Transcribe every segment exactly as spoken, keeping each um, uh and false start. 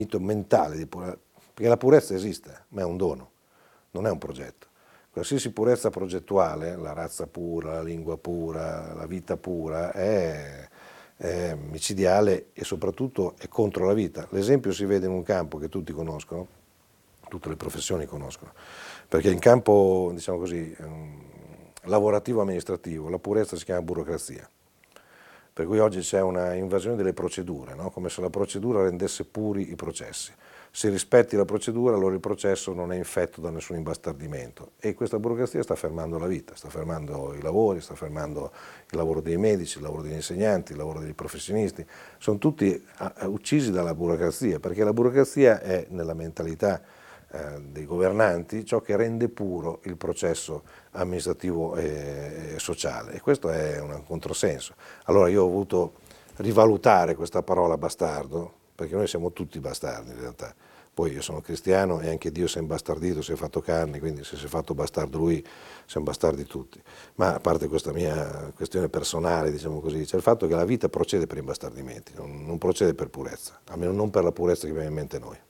mentale di purezza, perché la purezza esiste, ma è un dono, non è un progetto. Qualsiasi purezza progettuale, la razza pura, la lingua pura, la vita pura, è, è micidiale e soprattutto è contro la vita. L'esempio si vede in un campo che tutti conoscono, tutte le professioni conoscono, perché in campo, diciamo così, lavorativo amministrativo, la purezza si chiama burocrazia. Per cui oggi c'è una invasione delle procedure, no? Come se la procedura rendesse puri i processi. Se rispetti la procedura, allora il processo non è infetto da nessun imbastardimento. E questa burocrazia sta fermando la vita, sta fermando i lavori, sta fermando il lavoro dei medici, il lavoro degli insegnanti, il lavoro dei professionisti. Sono tutti uccisi dalla burocrazia, perché la burocrazia è nella mentalità dei governanti ciò che rende puro il processo amministrativo e sociale, e questo è un controsenso. Allora io ho voluto rivalutare questa parola bastardo, perché noi siamo tutti bastardi in realtà. Poi io sono cristiano e anche Dio si è imbastardito, si è fatto carne, quindi se si è fatto bastardo lui, siamo bastardi tutti. Ma a parte questa mia questione personale, diciamo così, c'è il fatto che la vita procede per imbastardimenti, non, non procede per purezza, almeno non per la purezza che abbiamo in mente noi.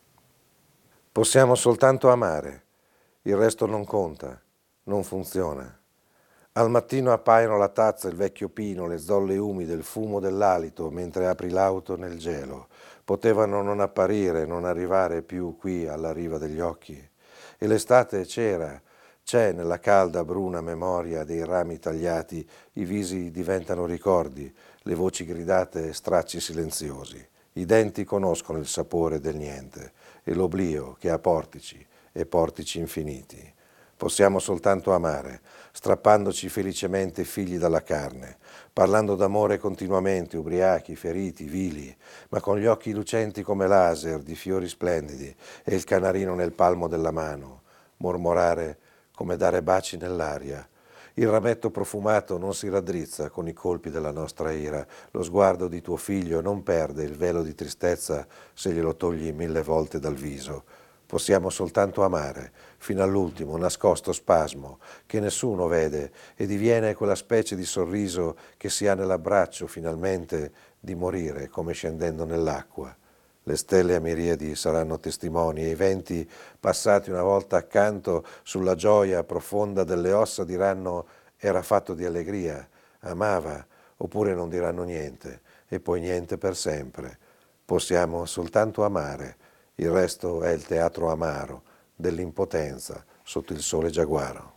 Possiamo soltanto amare, il resto non conta, non funziona. Al mattino appaiono la tazza, il vecchio pino, le zolle umide, il fumo dell'alito, mentre apri l'auto nel gelo. Potevano non apparire, non arrivare più qui alla riva degli occhi. E l'estate c'era, c'è nella calda bruna memoria dei rami tagliati, i visi diventano ricordi, le voci gridate stracci silenziosi. I denti conoscono il sapore del niente e l'oblio che ha portici e portici infiniti. Possiamo soltanto amare, strappandoci felicemente figli dalla carne, parlando d'amore continuamente, ubriachi, feriti, vili, ma con gli occhi lucenti come laser di fiori splendidi e il canarino nel palmo della mano, mormorare come dare baci nell'aria. Il rametto profumato non si raddrizza con i colpi della nostra ira, lo sguardo di tuo figlio non perde il velo di tristezza se glielo togli mille volte dal viso. Possiamo soltanto amare, fino all'ultimo, nascosto spasmo, che nessuno vede, e diviene quella specie di sorriso che si ha nell'abbraccio, finalmente, di morire, come scendendo nell'acqua. Le stelle a miriadi saranno testimoni e i venti, passati una volta accanto sulla gioia profonda delle ossa, diranno era fatto di allegria, amava, oppure non diranno niente, e poi niente per sempre. Possiamo soltanto amare, il resto è il teatro amaro dell'impotenza sotto il sole giaguaro.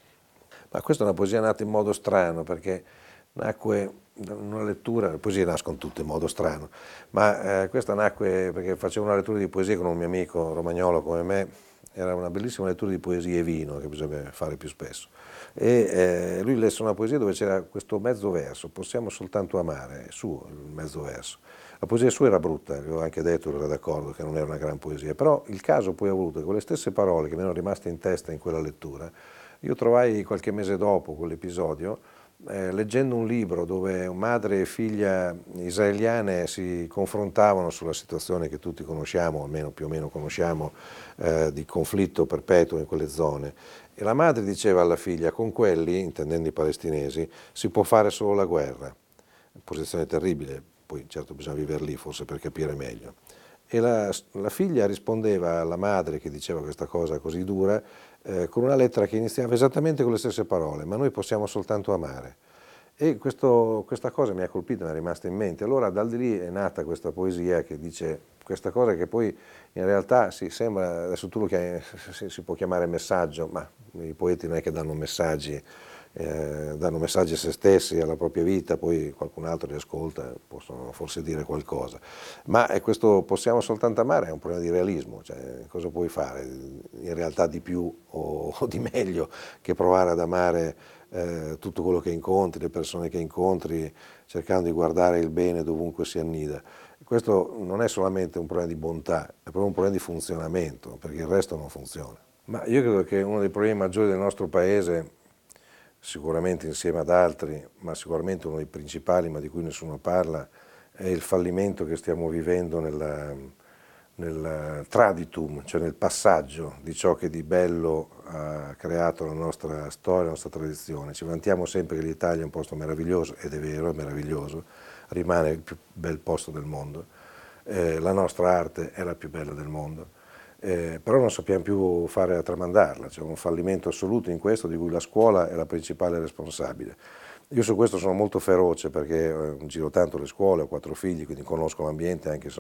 Ma questa è una poesia nata in modo strano, perché nacque da una lettura, le poesie nascono tutte in modo strano, ma eh, questa nacque perché facevo una lettura di poesie con un mio amico romagnolo come me, era una bellissima lettura di poesie e vino che bisogna fare più spesso, e eh, lui lesse una poesia dove c'era questo mezzo verso, possiamo soltanto amare, su il mezzo verso. La poesia sua era brutta, avevo anche detto, ero d'accordo che non era una gran poesia, però il caso poi ha voluto che quelle stesse parole che mi erano rimaste in testa in quella lettura, io trovai qualche mese dopo quell'episodio, Eh, leggendo un libro dove madre e figlia israeliane si confrontavano sulla situazione che tutti conosciamo, almeno più o meno conosciamo, eh, di conflitto perpetuo in quelle zone. E la madre diceva alla figlia, con quelli, intendendo i palestinesi, si può fare solo la guerra. Posizione terribile, poi certo bisogna vivere lì forse per capire meglio. E la, la figlia rispondeva alla madre che diceva questa cosa così dura eh, con una lettera che iniziava esattamente con le stesse parole, ma noi possiamo soltanto amare. E questo, questa cosa mi ha colpito, mi è rimasta in mente. Allora dal di lì è nata questa poesia che dice questa cosa che poi in realtà si sembra, adesso tu lo chiami, si, si può chiamare messaggio, ma i poeti non è che danno messaggi, Eh, danno messaggi a se stessi, alla propria vita, poi qualcun altro li ascolta, possono forse dire qualcosa. Ma è questo possiamo soltanto amare è un problema di realismo, cioè cosa puoi fare in realtà di più o, o di meglio che provare ad amare eh, tutto quello che incontri, le persone che incontri, cercando di guardare il bene dovunque si annida. Questo non è solamente un problema di bontà, è proprio un problema di funzionamento, perché il resto non funziona. Ma io credo che uno dei problemi maggiori del nostro paese, sicuramente insieme ad altri, ma sicuramente uno dei principali, ma di cui nessuno parla, è il fallimento che stiamo vivendo nella, nel traditum, cioè nel passaggio di ciò che di bello ha creato la nostra storia, la nostra tradizione. Ci vantiamo sempre che l'Italia è un posto meraviglioso, ed è vero, è meraviglioso, rimane il più bel posto del mondo, eh, la nostra arte è la più bella del mondo. Eh, però non sappiamo più fare a tramandarla, c'è un fallimento assoluto in questo di cui la scuola è la principale responsabile. Io su questo sono molto feroce perché eh, giro tanto le scuole, ho quattro figli, quindi conosco l'ambiente anche se